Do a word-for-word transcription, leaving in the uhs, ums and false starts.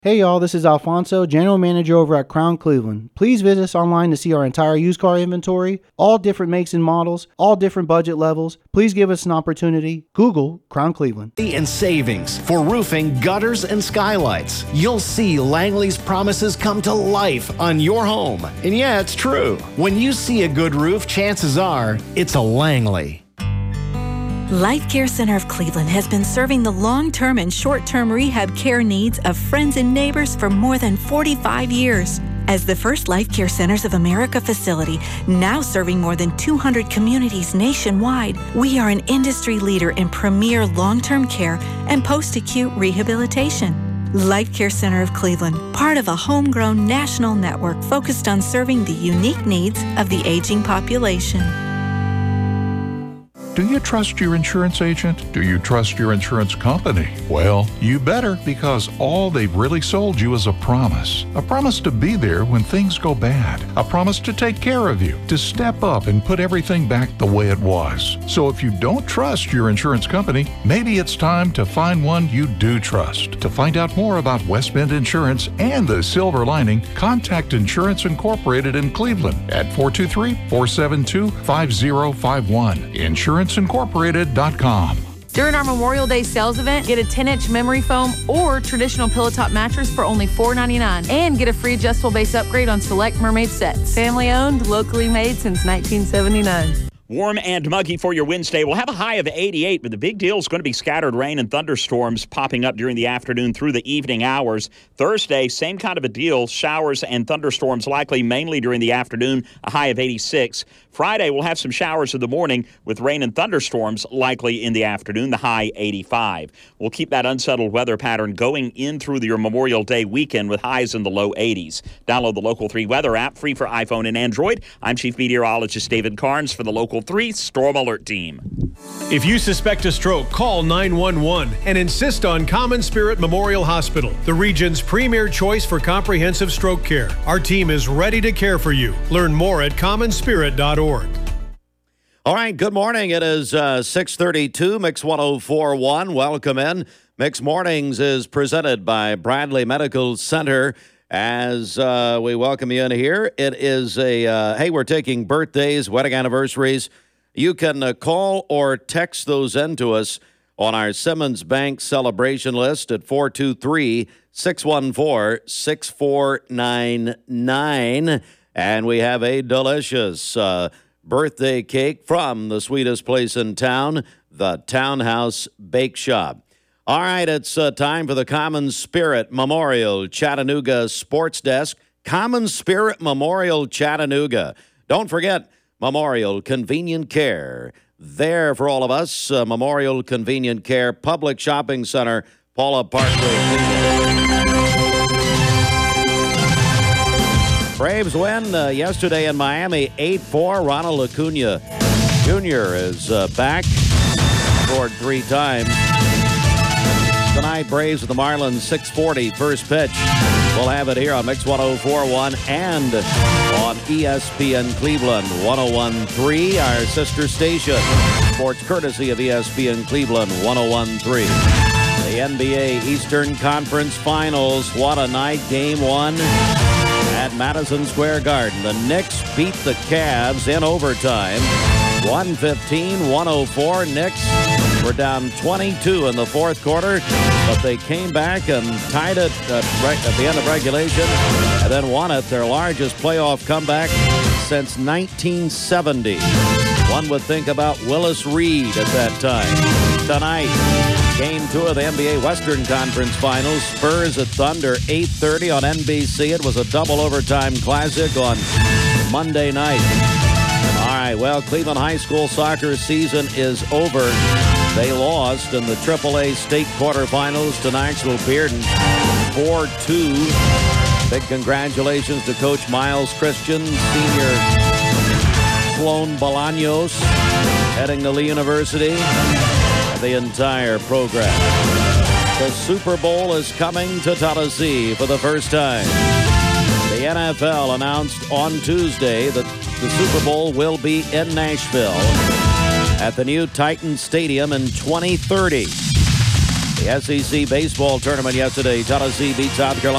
Hey y'all, this is Alfonso, General Manager over at Crown Cleveland. Please visit us online to see our entire used car inventory, all different makes and models, all different budget levels. Please give us an opportunity. Google Crown Cleveland. And savings for roofing, gutters, and skylights. You'll see Langley's promises come to life on your home. And yeah, it's true. When you see a good roof, chances are it's a Langley. Life Care Center of Cleveland has been serving the long-term and short-term rehab care needs of friends and neighbors for more than forty-five years. As the first Life Care Centers of America facility, now serving more than two hundred communities nationwide, we are an industry leader in premier long-term care and post-acute rehabilitation. Life Care Center of Cleveland, part of a homegrown national network focused on serving the unique needs of the aging population. Do you trust your insurance agent? Do you trust your insurance company? Well, you better, because all they've really sold you is a promise. A promise to be there when things go bad. A promise to take care of you, to step up and put everything back the way it was. So if you don't trust your insurance company, maybe it's time to find one you do trust. To find out more about West Bend Insurance and the silver lining, contact Insurance Incorporated in Cleveland at four two three, four seven two, five zero five one. Insurance Incorporated dot com. During our Memorial Day sales event, get a ten-inch memory foam or traditional pillow top mattress for only four ninety-nine, and get a free adjustable base upgrade on select Mermaid sets. Family owned, locally made since nineteen seventy-nine. Warm and muggy for your Wednesday. We'll have a high of eighty-eight, but the big deal is going to be scattered rain and thunderstorms popping up during the afternoon through the evening hours. Thursday, same kind of a deal. Showers and thunderstorms likely mainly during the afternoon, a high of eighty-six. Friday, we'll have some showers in the morning with rain and thunderstorms likely in the afternoon, the high eighty-five. We'll keep that unsettled weather pattern going in through your Memorial Day weekend with highs in the low eighties. Download the Local three weather app, free for iPhone and Android. I'm Chief Meteorologist David Carnes for the Local three Storm Alert Team. If you suspect a stroke, call nine one one and insist on Common Spirit Memorial Hospital, the region's premier choice for comprehensive stroke care. Our team is ready to care for you. Learn more at common spirit dot org. All right, good morning. It is uh, six thirty-two, Mix one oh four point one. Welcome in. Mix Mornings is presented by Bradley Medical Center. As uh, we welcome you in here, it is a, uh, hey, we're taking birthdays, wedding anniversaries. You can uh, call or text those in to us on our Simmons Bank celebration list at four two three, six one four, six four nine nine. And we have a delicious uh, birthday cake from the sweetest place in town, the Townhouse Bake Shop. All right, it's uh, time for the Common Spirit Memorial Chattanooga Sports Desk. Common Spirit Memorial Chattanooga. Don't forget, Memorial Convenient Care. There for all of us, uh, Memorial Convenient Care Public Shopping Center, Paula Parkway. Braves win uh, yesterday in Miami, eight four. Ronald Acuna Junior is uh, back, scored three times. Tonight, Braves with the Marlins, six forty, first pitch. We'll have it here on Mix one oh four point one and on E S P N Cleveland one oh one point three, our sister station. Sports courtesy of E S P N Cleveland one oh one point three. The N B A Eastern Conference Finals. What a night, game one at Madison Square Garden. The Knicks beat the Cavs in overtime. one fifteen, one oh four. Knicks were down twenty-two in the fourth quarter, but they came back and tied it at, at the end of regulation and then won it, their largest playoff comeback since nineteen seventy. One would think about Willis Reed at that time. Tonight, game two of the N B A Western Conference Finals. Spurs at Thunder, eight thirty on N B C. It was a double overtime classic on Monday night. All right, well, Cleveland High School soccer season is over. They lost in the triple A state quarterfinals to Knoxville Bearden, four two. Big congratulations to Coach Miles Christian, senior Sloan Bolaños, heading to Lee University, and the entire program. The Super Bowl is coming to Tallahassee for the first time. The N F L announced on Tuesday that the Super Bowl will be in Nashville at the new Titan Stadium in twenty thirty. The S E C baseball tournament yesterday, Tallahassee beat South Carolina.